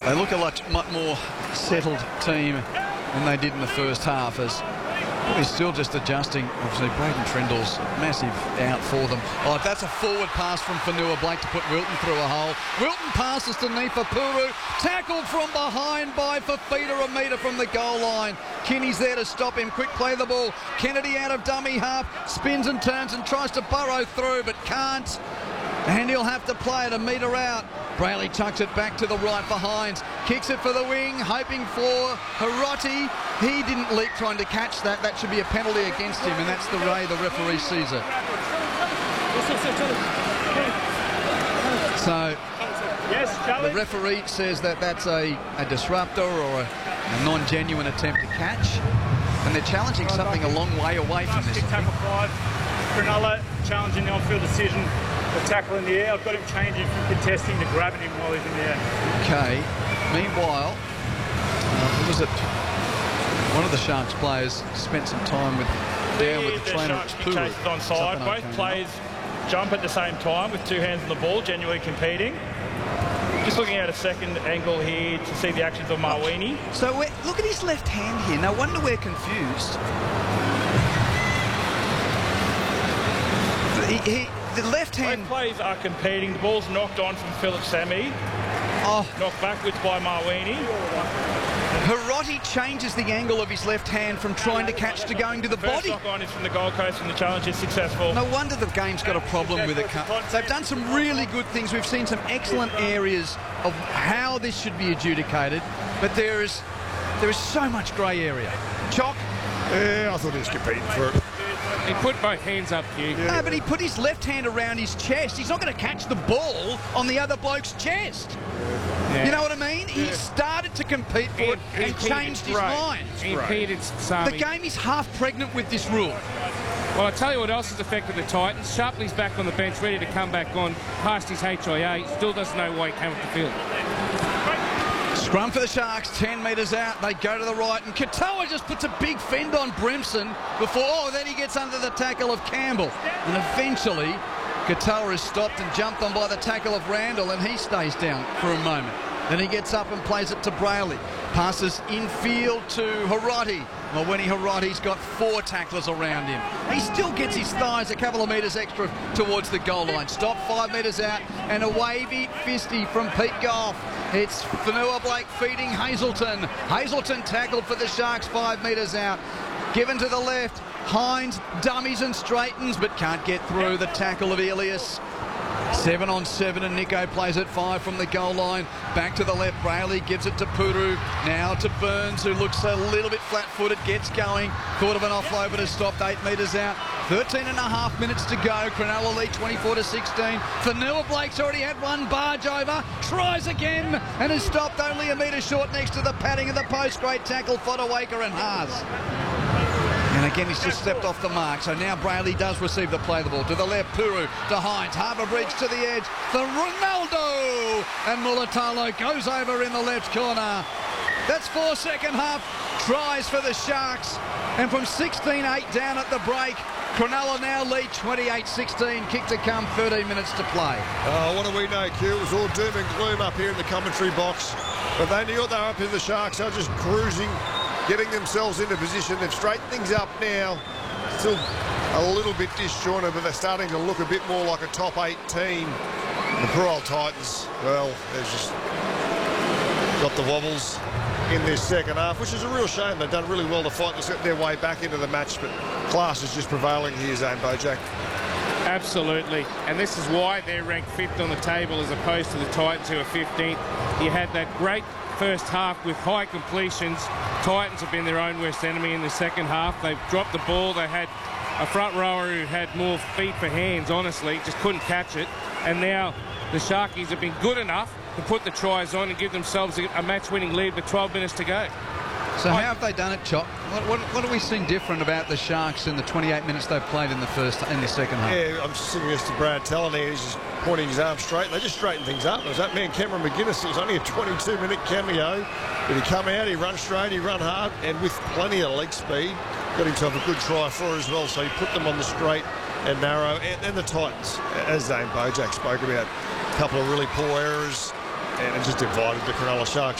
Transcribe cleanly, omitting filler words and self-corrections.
They look a much more settled team than they did in the first half, as he's still just adjusting. Obviously, Braden Trindle's massive out for them. Oh, that's a forward pass from Fanua Blake to put Wilton through a hole. Wilton passes to Nifa Puru. Tackled from behind by Fafita, a metre from the goal line. Kinney's there to stop him. Quick play the ball. Kennedy out of dummy half. Spins and turns and tries to burrow through, but can't. And he'll have to play it a metre out. Brayley chucks it back to the right for Hines. Kicks it for the wing, hoping for Hiroti. He didn't leap trying to catch that. That should be a penalty against him, and that's the way the referee sees it. So the referee says that that's a disruptor or a non-genuine attempt to catch, and they're challenging something a long way away from this. Tackle 5. Cronulla challenging the on-field decision. The tackle in the air. I've got him changing from contesting to grabbing him while he's in the air. Okay. Meanwhile, was it one of the Sharks players spent some time with the trainer? Sharks kick chases on side. Both players jump at the same time with two hands on the ball, genuinely competing. Just looking at a second angle here to see the actions of Mawini. So look at his left hand here. No wonder we're confused. The left hand... Both players are competing. The ball's knocked on from Philip Sami. Knocked backwards by Mawini. Hiroti changes the angle of his left hand from trying to catch to going to the body. First knock on is from the Gold Coast and the challenge is successful. No wonder the game's got a problem with it. They've done some really good things. We've seen some excellent areas of how this should be adjudicated, but there is so much grey area. Chock? Yeah, I thought he was competing for it. He put both hands up here. Yeah. No, but he put his left hand around his chest. He's not going to catch the ball on the other bloke's chest. Yeah. You know what I mean? Yeah. He started to compete for it and changed his mind. He impeded Sami. The game is half pregnant with this rule. Well, I'll tell you what else has affected the Titans. Shapley's back on the bench, ready to come back on, past his HIA. Still doesn't know why he came off the field. Scrum for the Sharks, 10 metres out. They go to the right, and Katoa just puts a big fend on Brimson before, then he gets under the tackle of Campbell. And eventually, Katoa is stopped and jumped on by the tackle of Randall, and he stays down for a moment. Then he gets up and plays it to Brayley. Passes infield to Hiroti. Well, when Hiroti's got 4 tacklers around him. He still gets his thighs a couple of metres extra towards the goal line. Stop 5 metres out, and a wavy fisty from Pete Goff. It's Fanua Blake feeding Hazelton. Hazelton tackled for the Sharks 5 metres out. Given to the left. Hines dummies and straightens, but can't get through the tackle of Elias. 7 on 7, and Nico plays it 5 from the goal line. Back to the left, Brayley gives it to Puru. Now to Burns, who looks a little bit flat-footed, gets going. Thought of an offload, but has stopped 8 metres out. 13 and a half minutes to go. Cronulla lead 24-16. Fanua Blake's already had one barge over. Tries again, and is stopped only a metre short next to the padding of the post. Great tackle, Fodawaker and Haas. And again, he's just stepped off the mark. So now Brayley does receive the play the ball. To the left, Puru to Hines. Harbour Bridge to the edge for Ronaldo. And Mulatalo goes over in the left corner. That's 4 second half tries for the Sharks. And from 16-8 down at the break, Cronulla now lead 28-16. Kick to come, 13 minutes to play. What do we know, Q? It was all doom and gloom up here in the commentary box. But they knew they were up in the Sharks. They were just cruising, getting themselves into position. They've straightened things up now. Still a little bit disjointed, but they're starting to look a bit more like a top 8 team. The poor old Titans, well, they've just got the wobbles in this second half, which is a real shame. They've done really well to fight their way back into the match, but class is just prevailing here, Zane Bojack. Absolutely, and this is why they're ranked 5th on the table as opposed to the Titans, who are 15th. You had that great first half with high completions. Titans have been their own worst enemy in the second half. They've dropped the ball. They had a front rower who had more feet for hands, honestly, just couldn't catch it. And now the Sharkies have been good enough to put the tries on and give themselves a match-winning lead with 12 minutes to go. So how have they done it, Chop? What are we seeing different about the Sharks in the 28 minutes they've played in the second half? Yeah, I'm just sitting next to Brad Talon here. He's just pointing his arm straight. They just straightened things up. It was that man, Cameron McGuinness. It was only a 22-minute cameo. But he come out, he run straight, he run hard, and with plenty of leg speed, got himself a good try for as well. So he put them on the straight and narrow. And the Titans, as Zane Bojack spoke about, a couple of really poor errors, and it just invited the Cronulla Sharks